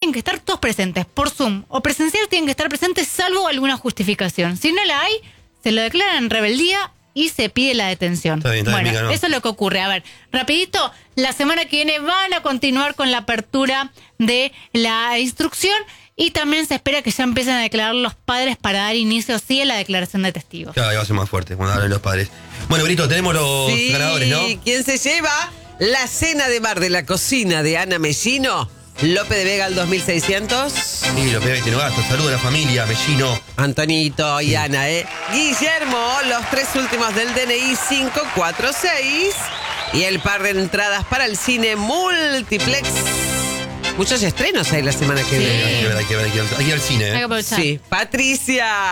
tienen que estar todos presentes. Por Zoom o presencial tienen que estar presentes salvo alguna justificación. Si no la hay, se lo declaran en rebeldía y se pide la detención. Está bien, bueno, ¿no? eso es lo que ocurre. A ver, rapidito, la semana que viene van a continuar con la apertura de la instrucción y también se espera que ya empiecen a declarar los padres para dar inicio sí a la declaración de testigos. Claro, va a ser más fuerte cuando hablen los padres. Bueno, Brito, tenemos los ganadores, ¿no? ¿Quién se lleva la cena de bar de la cocina de Ana Mellino? Lope de Vega al 2600. Sí, los pibes tienen gastos. Saludos a la familia, Mellino. Antonito y Ana, Guillermo, los 3 últimos del DNI 546. Y el par de entradas para el cine Multiplex. Muchos estrenos hay la semana que viene. Hay que ir al cine, Hay que aprovechar. Sí, Patricia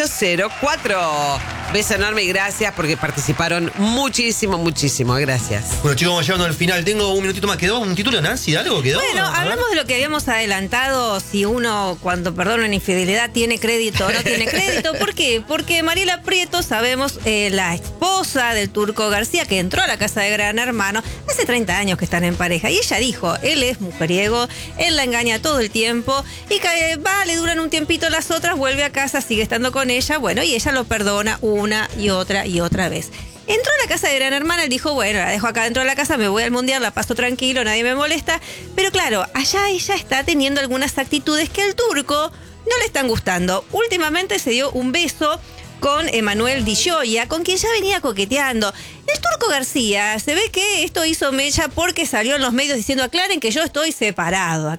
804. Beso enorme y gracias porque participaron muchísimo. Gracias. Bueno, chicos, vamos llegando al final. Tengo un minutito más. ¿Quedó un título, Nancy? ¿Algo quedó? Bueno, hablamos de lo que habíamos adelantado, si uno cuando perdona una infidelidad tiene crédito o no tiene crédito. ¿Por qué? Porque Mariela Prieto, sabemos, la esposa del Turco García, que entró a la casa de Gran Hermano, hace 30 años que están en pareja. Y ella dijo, él es mujeriego, él la engaña todo el tiempo, y le duran un tiempito las otras, vuelve a casa, sigue estando con ella, bueno, y ella lo perdona una y otra vez. Entró a la casa de Gran Hermana, él dijo, bueno, la dejo acá dentro de la casa, me voy al mundial, la paso tranquilo, nadie me molesta. Pero claro, allá ella está teniendo algunas actitudes que al turco no le están gustando. Últimamente se dio un beso con Emanuel Di Gioia, con quien ya venía coqueteando. El Turco García, se ve que esto hizo mella porque salió en los medios diciendo, aclaren que yo estoy separado,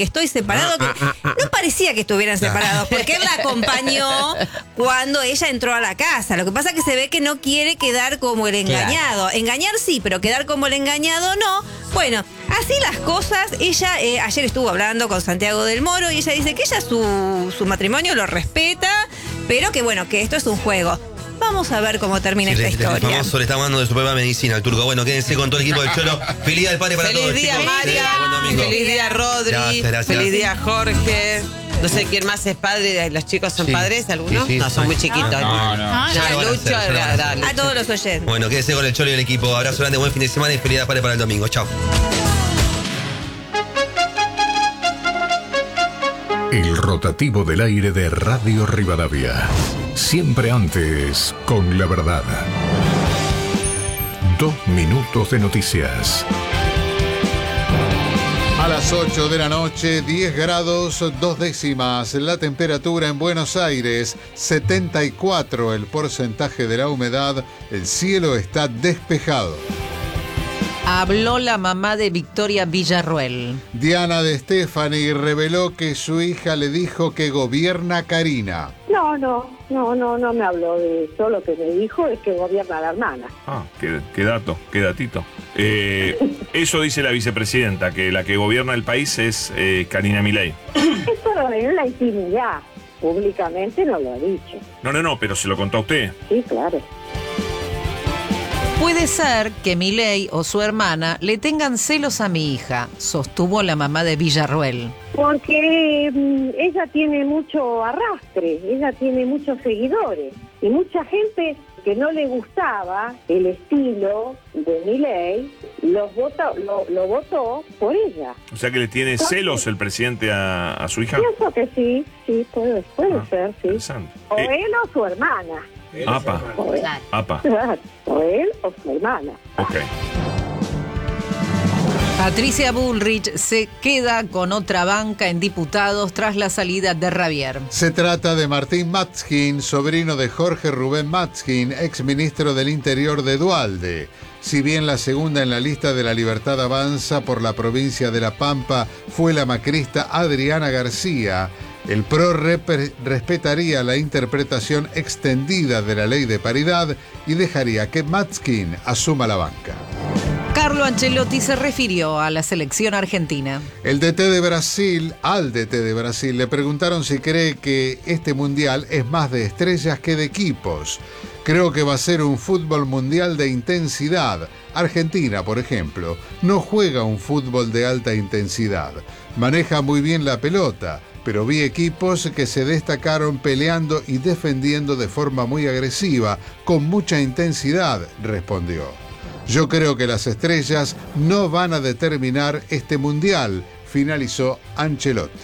No parecía que estuvieran separados, porque él la acompañó cuando ella entró a la casa. Lo que pasa es que se ve que no quiere quedar como el engañado. Claro. Engañar sí, pero quedar como el engañado no. Bueno, así las cosas. Ella ayer estuvo hablando con Santiago del Moro y ella dice que ella su matrimonio lo respeta, pero que bueno, que esto es un juego. Vamos a ver cómo termina esta historia. El famoso le está mandando de su propia medicina al turco. Bueno, quédense con todo el equipo del Cholo. Feliz día del padre para todos. Feliz día, chicos. María. Feliz día, Rodri. Gracias. Feliz día, Jorge. No sé quién más es padre. ¿Los chicos son padres? ¿Algunos? Sí, no, son muy chiquitos. No, Lucho, A todos los oyentes. Bueno, quédense con el Cholo y el equipo. Abrazo grande, buen fin de semana y feliz día del padre para el domingo. Chao. El rotativo del aire de Radio Rivadavia. Siempre antes, con la verdad. 2 minutos de noticias. A las 8 de la noche, 10 grados 2 décimas. La temperatura en Buenos Aires, 74 el porcentaje de la humedad. El cielo está despejado. Habló la mamá de Victoria Villarruel. Diana de Stefani reveló que su hija le dijo que gobierna Karina. No me habló de eso. Lo que me dijo es que gobierna la hermana. Qué datito. Eso dice la vicepresidenta, que la que gobierna el país es Karina Milei. Eso en la intimidad. Públicamente no lo ha dicho. No, pero se lo contó a usted. Sí, claro. Puede ser que Milei o su hermana le tengan celos a mi hija, sostuvo la mamá de Villarruel. Porque ella tiene mucho arrastre, ella tiene muchos seguidores y mucha gente que no le gustaba el estilo de Milei lo votó por ella. O sea que le tiene celos el presidente a su hija. Pienso que sí, puede ser, sí. Interesante. O él o su hermana. Apa. O él o su hermana. Ok. Patricia Bullrich se queda con otra banca en diputados tras la salida de Ravier. Se trata de Martín Matzkin, sobrino de Jorge Rubén Matzkin, exministro del Interior de Duhalde. Si bien la segunda en la lista de La Libertad Avanza por la provincia de La Pampa fue la macrista Adriana García, el PRO respetaría la interpretación extendida de la ley de paridad y dejaría que Matzkin asuma la banca. Carlo Ancelotti se refirió a la selección argentina. Al DT de Brasil, le preguntaron si cree que este mundial es más de estrellas que de equipos. Creo que va a ser un fútbol mundial de intensidad. Argentina, por ejemplo, no juega un fútbol de alta intensidad. Maneja muy bien la pelota, pero vi equipos que se destacaron peleando y defendiendo de forma muy agresiva, con mucha intensidad, respondió. Yo creo que las estrellas no van a determinar este mundial, finalizó Ancelotti.